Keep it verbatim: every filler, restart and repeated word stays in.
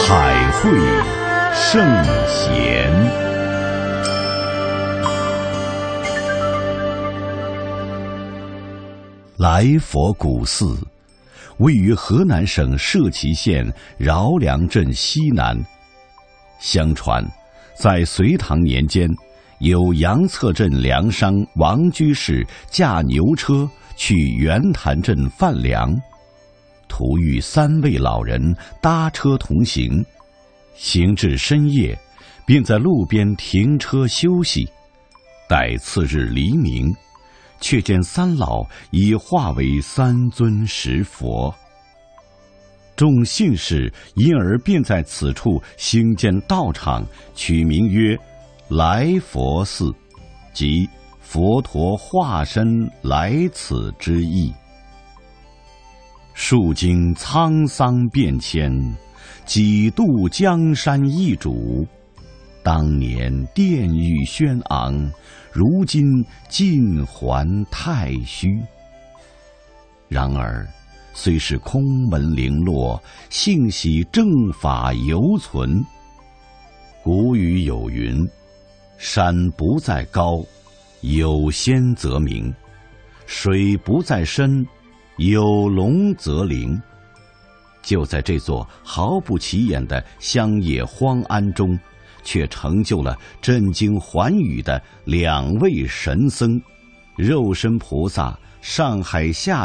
海会圣贤，来佛古寺位于河南省社旗县饶梁镇西南。相传，在隋唐年间，有杨策镇粮商王居士驾牛车去袁潭镇贩粮，途遇三位老人搭车同行，行至深夜，便在路边停车休息。待次日黎明，却见三老已化为三尊石佛。众信士因而便在此处兴建道场，取名曰来佛寺，即佛陀化身来此之意。数经沧桑变迁，几度江山易主。当年殿宇轩昂，如今尽还太虚。然而虽是空门零落，幸喜正法犹存。古语有云：山不在高，有仙则名；水不在深，有龙则灵。就在这座毫不起眼的乡野荒庵中，却成就了震惊寰宇的两位神僧：肉身菩萨、上海下